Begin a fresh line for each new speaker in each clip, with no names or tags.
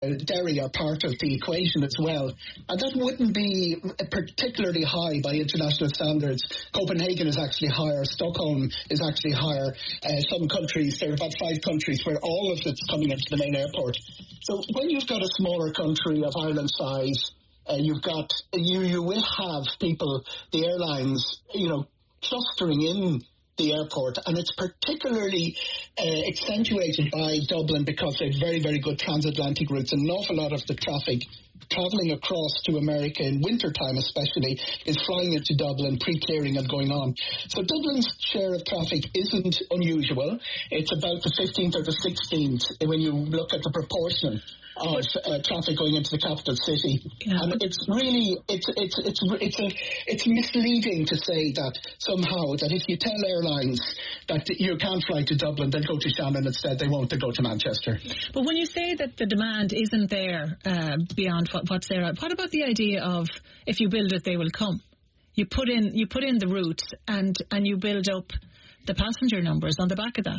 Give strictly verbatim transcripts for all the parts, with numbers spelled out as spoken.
Derry are part of the equation as well. And that wouldn't be particularly high by international standards. Copenhagen is actually higher. Stockholm is actually higher. Uh, some countries, there are about five countries where all of it's coming into the main airport. So when you've got a smaller country of Ireland's size, uh, you've got, you, you will have people, the airlines, you know, clustering in the airport, and it's particularly uh, accentuated by Dublin because they have very, very good transatlantic routes. An awful lot of the traffic travelling across to America in winter time especially is flying into Dublin, pre-clearing and going on. So Dublin's share of traffic isn't unusual. It's about the fifteenth or the sixteenth when you look at the proportion of uh, traffic going into the capital city. Yeah. And it's really, it's it's it's it's a, it's misleading to say that somehow that if you tell airlines that you can't fly to Dublin, they'll go to Shannon instead. They won't. They go to Manchester.
But when you say that the demand isn't there uh, beyond what, what's there, what about the idea of if you build it, they will come? You put in you put in the routes and and you build up the passenger numbers on the back of that.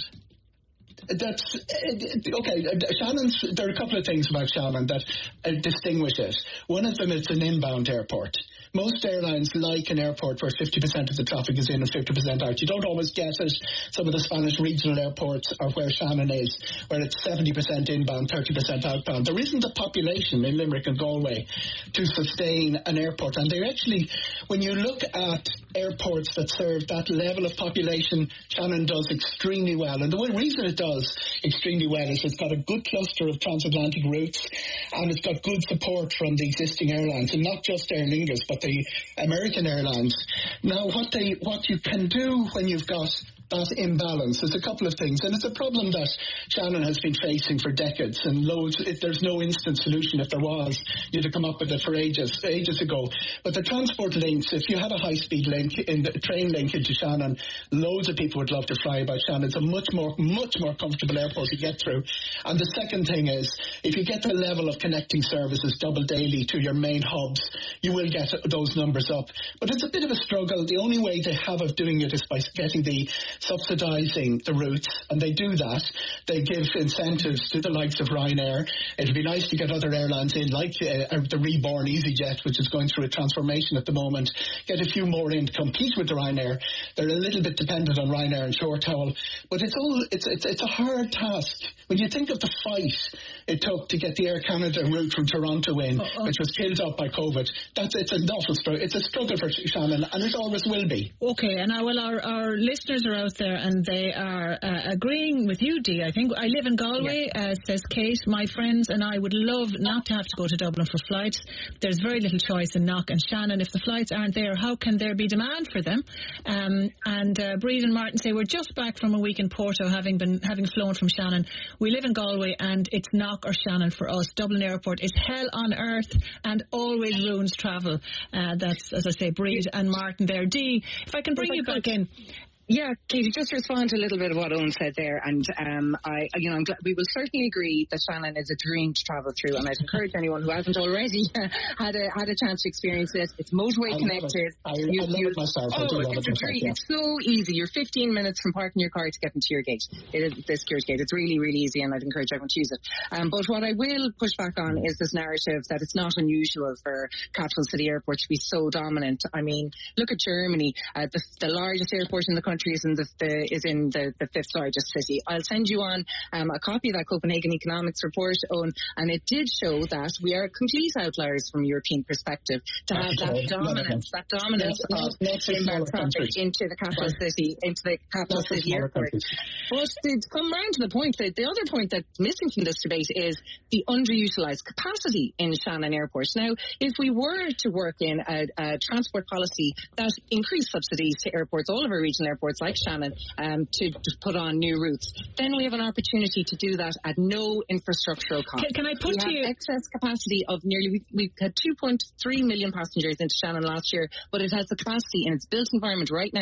That's okay. Shannon's. There are a couple of things about Shannon that uh, distinguish it. One of them is an inbound airport. Most airlines like an airport where fifty percent of the traffic is in and fifty percent out. You don't always get it. Some of the Spanish regional airports are where Shannon is, where it's seventy percent inbound, thirty percent outbound. There isn't the population in Limerick and Galway to sustain an airport. And they actually, when you look at airports that serve that level of population, Shannon does extremely well. And the one reason it does extremely well is it's got a good cluster of transatlantic routes, and it's got good support from the existing airlines, and not just Aer Lingus, but the American airlines. Now, what they what you can do when you've got that imbalance is a couple of things, and it's a problem that Shannon has been facing for decades, and loads. If there's no instant solution, if there was, you'd have come up with it for ages, ages ago. But the transport links, if you had a high-speed link in the train link into Shannon, loads of people would love to fly by Shannon. It's a much more, much more comfortable airport to get through. And the second thing is, if you get the level of connecting services double daily to your main hubs, you will get those numbers up. But it's a bit of a struggle. The only way they have of doing it is by getting the subsidising the routes, and they do that. They give incentives to the likes of Ryanair. It'd be nice to get other airlines in, like uh, the reborn EasyJet, which is going through a transformation at the moment. Get a few more in to compete with the Ryanair. They're a little bit dependent on Ryanair and short haul, but it's all it's it's it's a hard task. When you think of the fight it took to get the Air Canada route from Toronto in, oh, oh. which was killed up by COVID, that's it's an awful struggle. It's a struggle for Shannon, and it always will be.
Okay, and now, well, our, our listeners are out there and they are uh, agreeing with you, Dee. I think I live in Galway, yeah. uh, says Kate. My friends and I would love not to have to go to Dublin for flights. There's very little choice in Knock and Shannon. If the flights aren't there, how can there be demand for them? Um, and uh, Breed and Martin say, we're just back from a week in Porto, having been having flown from Shannon. We live in Galway and it's Knock or Shannon for us. Dublin Airport is hell on earth and always ruins travel. Uh, that's, as I say, Breed and Martin there. Dee, if I can bring you back in.
Yeah, Katie, just to respond to a little bit of what Owen said there, and um, I, you know, I'm glad, we will certainly agree that Shannon is a dream to travel through, and I'd encourage anyone who hasn't already had a had a chance to experience it. It's motorway
I
connected.
I, you, I love you, it myself.
Oh,
I do love
it's,
it myself,
dream,
yeah.
It's so easy. You're fifteen minutes from parking your car to get into your gate. It is the security gate. It's really, really easy, and I'd encourage everyone to use it. Um, but what I will push back on is this narrative that it's not unusual for capital city airports to be so dominant. I mean, look at Germany. Uh, the, the largest airport in the country is in the, the is in the, the fifth largest city. I'll send you on um, a copy of that Copenhagen Economics report, Owen, and it did show that we are complete outliers from a European perspective to have that dominance, that dominance of inbound traffic into the capital city, into the capital city airport. But to come round to the point, that the other point that's missing from this debate is the underutilised capacity in Shannon Airport. Now, if we were to work in a, a transport policy that increased subsidies to airports, all of our regional airports like Shannon, Um, to, to put on new routes, then we have an opportunity to do that at no infrastructural cost.
Can, can I put
we
to
have
you
excess capacity of nearly, we, we've had two point three million passengers into Shannon last year, but it has the capacity in its built environment right now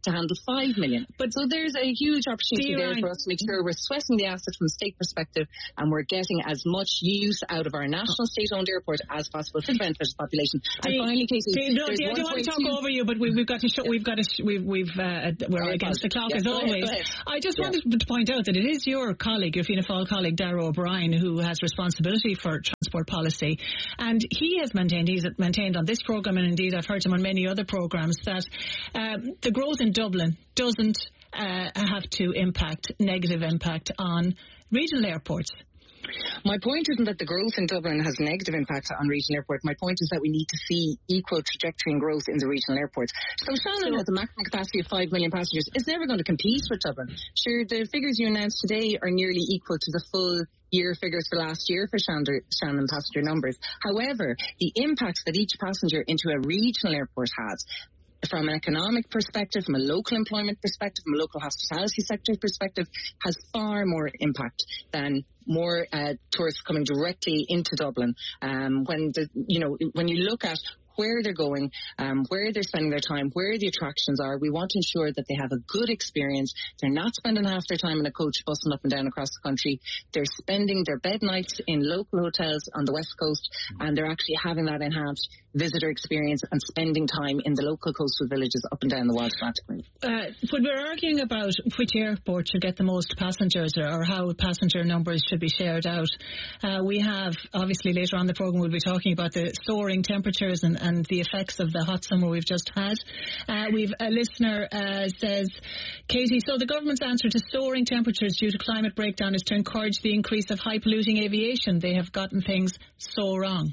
to handle five million.
But
so there's a huge opportunity there
Ryan,
for us to make sure we're sweating the asset from a state perspective, and we're getting as much use out of our national state-owned airport as possible for the benefit of the population. And
Dee,
finally, Katie,
Dee, no, Dee, I don't want to talk over you, but we, we've got to show, we've got to, sh- we've, we've, uh, we're against the clock
yeah,
as
go
always.
ahead, go ahead.
I just
yeah.
wanted to point out that it is your colleague, your Fianna Fáil colleague, Darragh O'Brien, who has responsibility for transport policy, and he has maintained, he's maintained on this programme, and indeed I've heard him on many other programmes, that um, the growth in Dublin doesn't uh, have to impact, negative impact on regional airports.
My point isn't that the growth in Dublin has negative impact on regional airports. My point is that we need to see equal trajectory and growth in the regional airports. So Shannon so, has a maximum capacity of five million passengers. It's never going to compete with Dublin. Sure, the figures you announced today are nearly equal to the full year figures for last year for Shannon passenger numbers. However, the impact that each passenger into a regional airport has, from an economic perspective, from a local employment perspective, from a local hospitality sector perspective, has far more impact than more uh, tourists coming directly into Dublin. Um, when the, you know, when you look at where they're going, um, where they're spending their time, where the attractions are, we want to ensure that they have a good experience. They're not spending half their time in a coach busing up and down across the country. They're spending their bed nights in local hotels on the West Coast, and they're actually having that enhanced visitor experience and spending time in the local coastal villages up and down the Wild Atlantic route.
Uh, when we're arguing about which airport should get the most passengers, or, or how passenger numbers should be shared out, uh, we have, obviously later on in the programme we'll be talking about the soaring temperatures and, and the effects of the hot summer we've just had. Uh, we've a listener uh, says, Katie, so the government's answer to soaring temperatures due to climate breakdown is to encourage the increase of high polluting aviation. They have gotten things so wrong.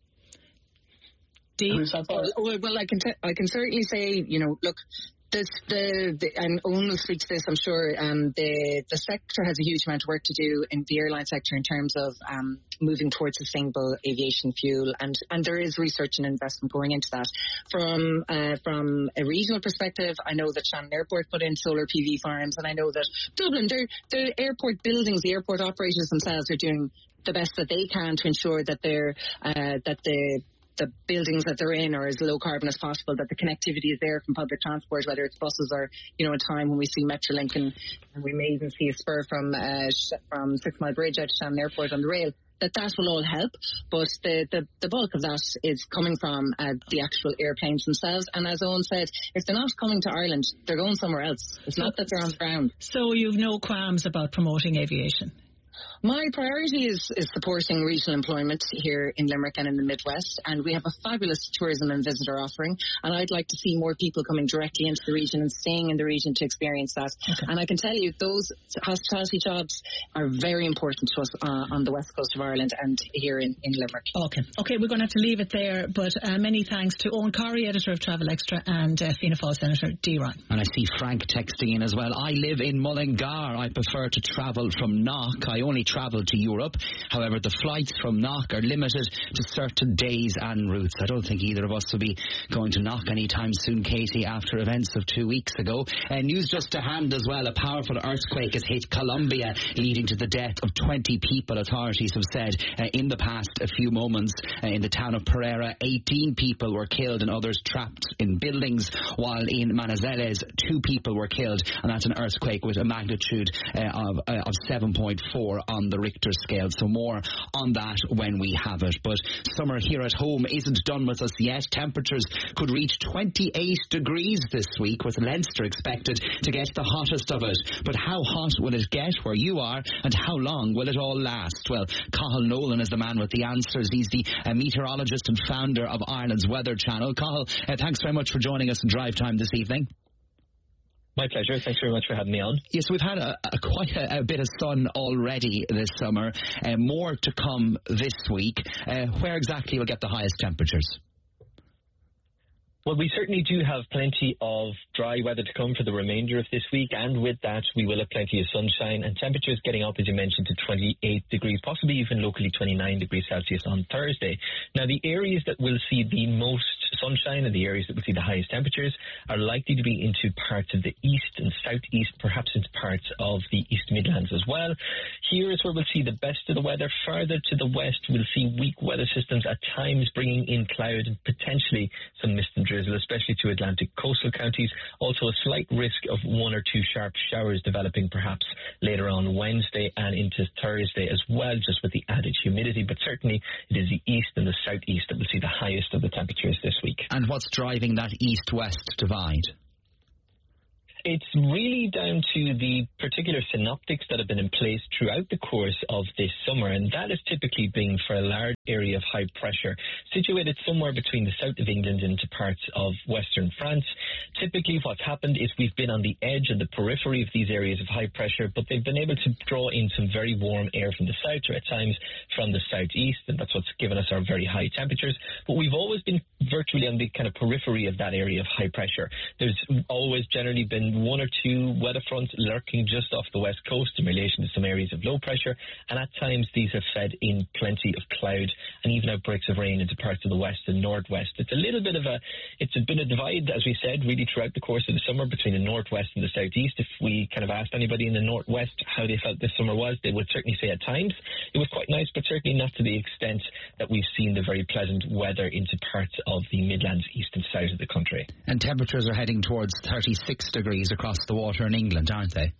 Well, well, I can t- I can certainly say, you know, look, this, the, the and Owen will speak to this, I'm sure. Um, the the sector has a huge amount of work to do in the airline sector in terms of um, moving towards sustainable aviation fuel, and, and there is research and investment going into that. From uh, from a regional perspective, I know that Shannon Airport put in solar P V farms, and I know that Dublin, the airport buildings, the airport operators themselves are doing the best that they can to ensure that they're uh, that the the buildings that they're in are as low carbon as possible, that the connectivity is there from public transport, whether it's buses or, you know, a time when we see Metrolink, and, and we may even see a spur from uh, from Six Mile Bridge out to Shannon Airport on the rail, that that will all help. But the, the, the bulk of that is coming from uh, the actual airplanes themselves. And as Owen said, if they're not coming to Ireland, they're going somewhere else. It's not that they're on the ground.
So you've no qualms about promoting aviation?
My priority is, is supporting regional employment here in Limerick and in the Midwest, and we have a fabulous tourism and visitor offering, and I'd like to see more people coming directly into the region and staying in the region to experience that. Okay. And I can tell you those hospitality jobs are very important to us uh, on the west coast of Ireland and here in, in Limerick.
Okay, okay, we're going to have to leave it there, but uh, many thanks to Owen Corrie, editor of Travel Extra, and uh, Fianna Fáil Senator Dee Ryan.
And I see Frank texting in as well. I live in Mullingar. I prefer to travel from Knock. I only travel to Europe. However, the flights from Knock are limited to certain days and routes. I don't think either of us will be going to Knock anytime soon, Katie, after events of two weeks ago. Uh, news just to hand as well, a powerful earthquake has hit Colombia, leading to the death of twenty people. Authorities have said uh, in the past a few moments uh, in the town of Pereira, eighteen people were killed and others trapped in buildings, while in Manizales, two people were killed, and that's an earthquake with a magnitude uh, of, uh, of seven point four on the Richter scale. So more on that when we have it. But summer here at home isn't done with us yet. Temperatures could reach twenty-eight degrees this week, with Leinster expected to get the hottest of it. But how hot will it get where you are, and how long will it all last? Well, Cathal Nolan is the man with the answers. He's the uh, meteorologist and founder of Ireland's Weather Channel. Cathal, uh, thanks very much for joining us in Drive Time this evening.
My pleasure. Thanks very much for having me on.
Yes, we've had a, a quite a, a bit of sun already this summer. Uh, more to come this week. Uh, where exactly will get the highest temperatures?
Well, we certainly do have plenty of dry weather to come for the remainder of this week, and with that we will have plenty of sunshine and temperatures getting up, as you mentioned, to twenty-eight degrees, possibly even locally twenty-nine degrees Celsius on Thursday. Now, the areas that will see the most sunshine, and the areas that will see the highest temperatures are likely to be into parts of the east and southeast, perhaps into parts of the East Midlands as well. Here is where we'll see the best of the weather. Farther to the west, we'll see weak weather systems at times bringing in cloud and potentially some mist and drizzle, especially to Atlantic coastal counties. Also a slight risk of one or two sharp showers developing perhaps later on Wednesday and into Thursday as well, just with the added humidity. But certainly it is the east and the southeast that will see the highest of the temperatures this week.
And what's driving that east-west divide?
It's really down to the particular synoptics that have been in place throughout the course of this summer, and that has typically been for a large area of high pressure situated somewhere between the south of England into parts of western France. Typically what's happened is we've been on the edge and the periphery of these areas of high pressure, but they've been able to draw in some very warm air from the south, or at times from the southeast, and that's what's given us our very high temperatures. But we've always been virtually on the kind of periphery of that area of high pressure. There's always generally been one or two weather fronts lurking just off the west coast in relation to some areas of low pressure, and at times these have fed in plenty of cloud and even outbreaks of rain into parts of the west and northwest. It's a little bit of a, it's been a divide, as we said, really throughout the course of the summer between the northwest and the southeast. If we kind of asked anybody in the northwest how they felt this summer was, they would certainly say at times it was quite nice, but certainly not to the extent that we've seen the very pleasant weather into parts of the Midlands, east and south of the country.
And temperatures are heading towards thirty-six degrees across the water in England, aren't they?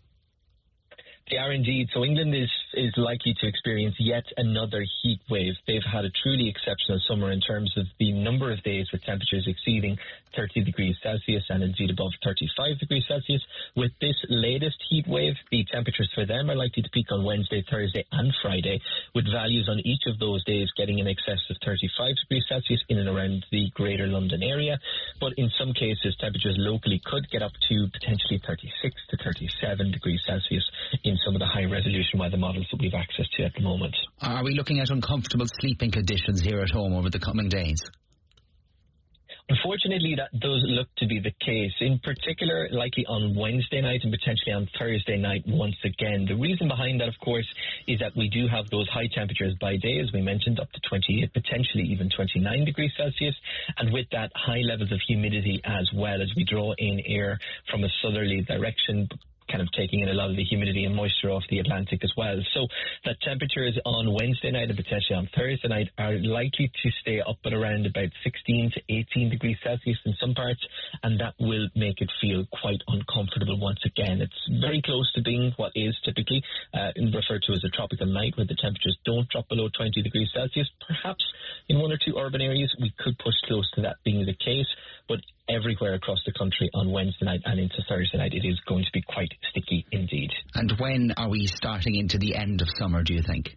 They are indeed. So England is, is likely to experience yet another heat wave. They've had a truly exceptional summer in terms of the number of days with temperatures exceeding thirty degrees Celsius and indeed above thirty-five degrees Celsius. With this latest heat wave, the temperatures for them are likely to peak on Wednesday, Thursday and Friday, with values on each of those days getting in excess of thirty-five degrees Celsius in and around the greater London area. But in some cases, temperatures locally could get up to potentially thirty-six to thirty-seven degrees Celsius in some of the high-resolution weather models that we've access to at the moment.
Are we looking at uncomfortable sleeping conditions here at home over the coming days?
Unfortunately, that does look to be the case, in particular likely on Wednesday night and potentially on Thursday night once again. The reason behind that, of course, is that we do have those high temperatures by day, as we mentioned, up to twenty-eight, potentially even twenty-nine degrees Celsius, and with that, high levels of humidity as well as we draw in air from a southerly direction, kind of taking in a lot of the humidity and moisture off the Atlantic as well. So that temperatures on Wednesday night and potentially on Thursday night are likely to stay up at around about sixteen to eighteen degrees Celsius in some parts, and that will make it feel quite uncomfortable once again. It's very close to being what is typically uh, referred to as a tropical night, where the temperatures don't drop below twenty degrees Celsius. Perhaps in one or two urban areas we could push close to that being the case, but everywhere across the country on Wednesday night and into Thursday night it is going to be quite sticky indeed.
And when are we starting into the end of summer, do you think?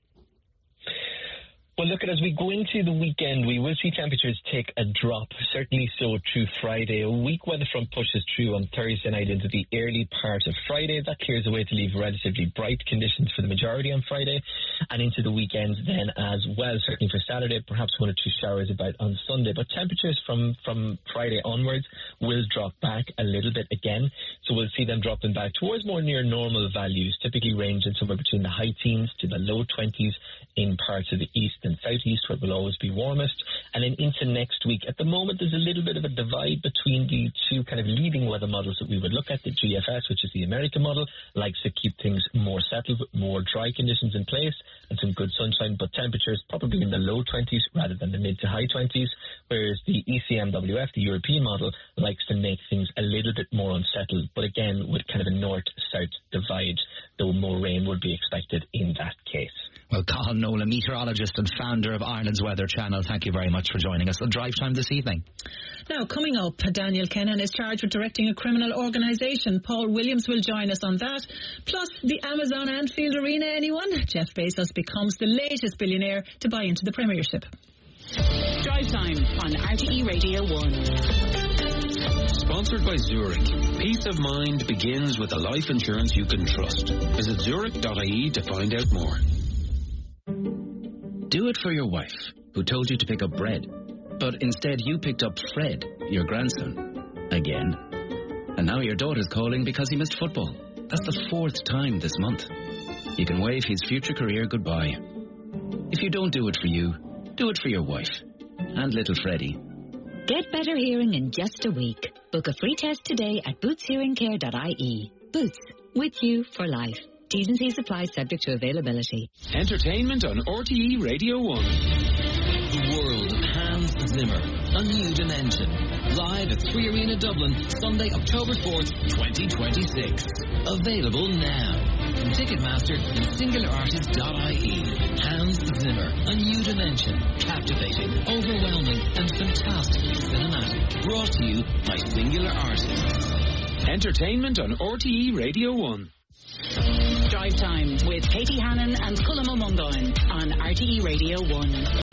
Well, look, as we go into the weekend, we will see temperatures take a drop, certainly so through Friday. A weak weather front pushes through on Thursday night into the early part of Friday. That clears away to leave relatively bright conditions for the majority on Friday and into the weekend then as well. Certainly for Saturday, perhaps one or two showers about on Sunday. But temperatures from, from Friday onwards will drop back a little bit again. So we'll see them dropping back towards more near normal values, typically ranging somewhere between the high teens to the low twenties in parts of the east and southeast, where it will always be warmest. And then into next week, at the moment there's a little bit of a divide between the two kind of leading weather models that we would look at. The G F S, which is the American model, likes to keep things more settled with more dry conditions in place and some good sunshine, but temperatures probably in the low twenties rather than the mid to high twenties, whereas the E C M W F, the European model, likes to make things a little bit more unsettled, but again with kind of a north-south divide, though more rain would be expected in that case.
Well, Colin Nolan, meteorologist and founder of Ireland's Weather Channel, thank you very much for joining us on Drive Time this evening.
Now, coming up, Daniel Kennan is charged with directing a criminal organisation. Paul Williams will join us on that. Plus, the Amazon Anfield Arena, anyone? Jeff Bezos becomes the latest billionaire to buy into the Premiership.
Drive Time on R T E Radio one.
Sponsored by Zurich. Peace of mind begins with a life insurance you can trust. Visit zurich dot I E to find out more.
Do it for your wife, who told you to pick up bread, but instead you picked up Fred, your grandson, again. And now your daughter's calling because he missed football. That's the fourth time this month. You can wave his future career goodbye. If you don't do it for you, do it for your wife and little Freddie.
Get better hearing in just a week. Book a free test today at boots hearing care dot I E. Boots, with you for life. T's and C's apply, subject to availability.
Entertainment on R T E Radio one.
The world of Hans Zimmer, A New Dimension. Live at Three Arena Dublin, Sunday, October fourth, twenty twenty-six. Available now. From Ticketmaster and singular artist dot I E. Hans Zimmer, A New Dimension. Captivating, overwhelming, and fantastically cinematic. Brought to you by Singular Artists.
Entertainment on R T E Radio one.
Drive Time with Katie Hannon and Cullum O'Mundoyne on R T E Radio one.